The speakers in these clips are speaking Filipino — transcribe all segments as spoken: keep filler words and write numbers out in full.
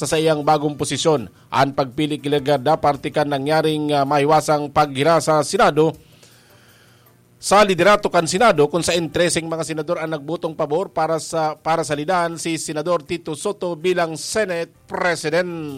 sa sayang bagong posisyon. Ang pagpili kilagada partikan nangyaring uh, mahiwasang paghira sa Senado sa liderato kan Senado kung sa intereseng mga senador ang nagbutong pabor para sa para salidan si Senador Tito Soto bilang Senate President.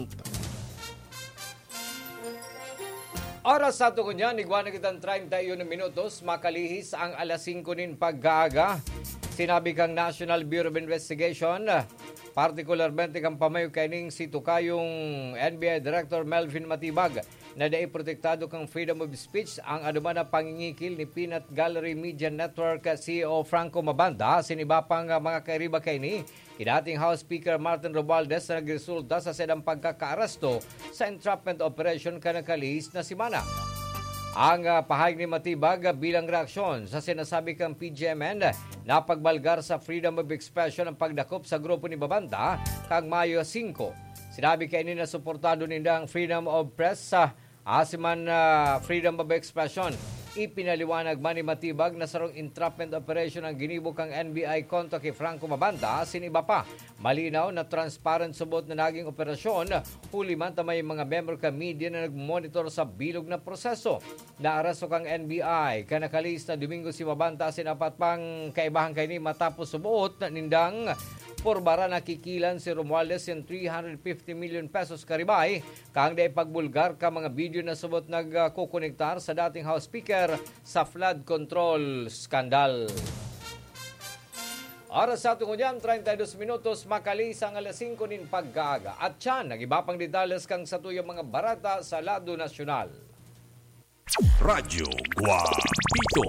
Oras sa ito kunyan, igwana kitang thirty-one minutos, makalihis ang alas singko nin pagkaaga. Sinabi kang National Bureau of Investigation, partikularmente kang pamayo kaining si Tukayong N B I Director Melvin Matibag, na dai protektado kang freedom of speech ang anuman na pangingikil ni Peanut Gallery Media Network C E O Franco Mabanda, sinibapang mga kairiba kaini, kidating House Speaker Martin Romualdez na nagresulta sa sedang pagkakaarasto sa entrapment operation kanakalis na simana. Ang uh, pahayag ni Matibag uh, bilang reaksyon sa sinasabi kang P G M N na pagbalgar sa freedom of expression ang pagdakop sa grupo ni Babanda kang Mayo singko. Sinabi kaini na suportado nila ang freedom of press sa uh, asiman uh, freedom of expression. Ipinaliwanag man ni Matibag na sarong entrapment operation ang ginibok kang N B I kontra kay Franco Mabanda, siniba pa. Malinaw na transparent subot na naging operasyon, huli man tamay mga member ka media na nagmonitor sa bilog na proseso. Naaraso kang N B I, kanakalis na Domingo si Mabanda sinapat pang kaibahan kay ni matapos subuot na nindang porbara nakikilan si Romualdez yung three hundred fifty million pesos karibay, kang day pagbulgar ka mga video na subot nagkukonektar sa dating House Speaker sa flood control skandal. Oras sa tungo niyan, thirty-two minutos, makalis ang alas singko nin pagkaaga. At yan, nag-iba pang detalles kang sa tuyong mga barata sa lado nasyonal. Radyo Guapito.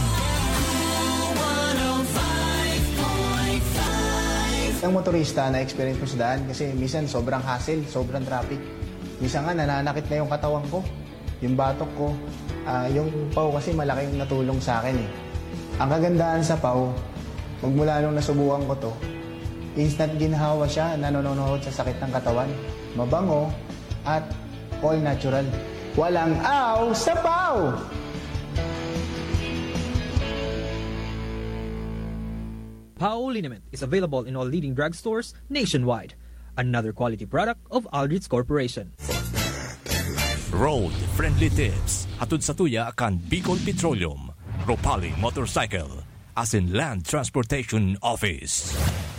Ang motorista na experience ko sa daan kasi minsan sobrang hassle, sobrang traffic. Minsan nga nananakit na yung katawan ko, yung batok ko. Uh, yung P A W kasi malaking natulong sa akin eh. Ang kagandahan sa P A W, magmula nung nasubukan ko to, instant ginhawa siya, nanonood sa sakit ng katawan. Mabango at all natural. Walang aw sa P A W! P A W Liniment is available in all leading drugstores nationwide. Another quality product of Aldrich Corporation. Road Friendly Tips. Hatod sa tuya kan Bicol Petroleum, Ropali Motorcycle, as in Land Transportation Office.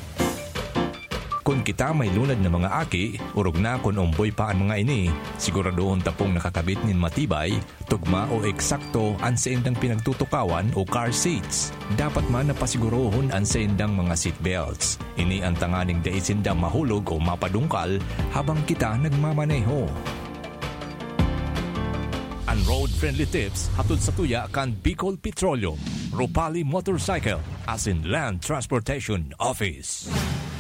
Kung kita may lunad na mga aki, urog na kung umboy pa ang mga ini, siguradoon tapong nakakabit nin matibay, tugma o eksakto ang sa indang pinagtutukawan o car seats. Dapat man napasigurohon ang sa indang mga seatbelts. Ini ang tanganing daisindang mahulog o mapadungkal habang kita nagmamaneho. Ang road-friendly tips hatod sa tuya kan Bicol Petroleum, Ropali Motorcycle, as in Land Transportation Office.